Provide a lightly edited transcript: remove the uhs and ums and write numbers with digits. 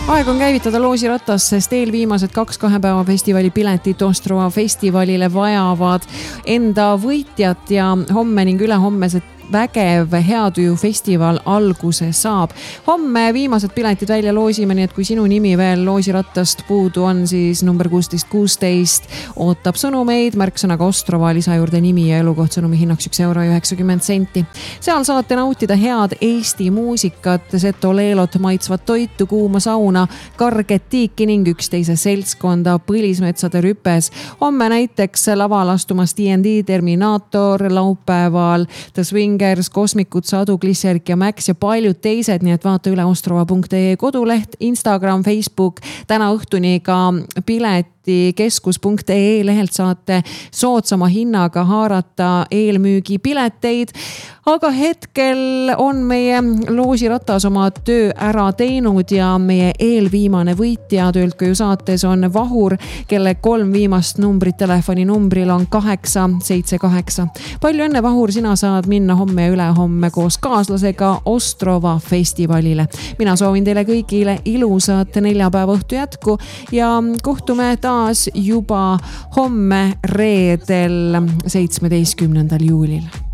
Aeg on käivitada loosiratas, sest eelviimased 2 kahepäeva festivali piletit Ostrova festivalile vajavad enda võitjat ja homme ning ülehomme see vägev Heatuju festival alguse saab. Homme viimased piletid välja loosime, nii et kui sinu nimi veel loosirattast puudu on, siis number 1616 ootab sõnumeid, märksõnaga Ostrova, lisa juurde nimi ja elukoht, sõnumi hinnaks 1,90 €. Seal saate nautida head Eesti muusikat, Seto Leelot, maitsvat toitu, kuuma sauna, karget tiiki ning üksteise seltskonda Põlismetsade rüpes. Homme näiteks laval astumas D&D, Terminaator, laupäeval The Swing, Kosmikud, Sadu, Glisserik ja Max ja paljud teised, nii et vaata üle ostrova.ee koduleht, Instagram, Facebook, täna õhtuni ka piletikeskus.ee lehelt saate soodsama hinnaga haarata eelmüügi pileteid. Aga hetkel on meie loosiratas oma töö ära teinud ja meie eelviimane võitja Tööldkoju saates on Vahur, kelle 3 viimast numbrit telefoni numbril on 878. Palju enne, Vahur, sina saad minna homme ja ülehomme koos kaaslasega Ostrova festivalile. Mina soovin teile kõigile ilusat neljapäeva õhtu jätku ja kohtume taas juba homme reedel 17. juulil.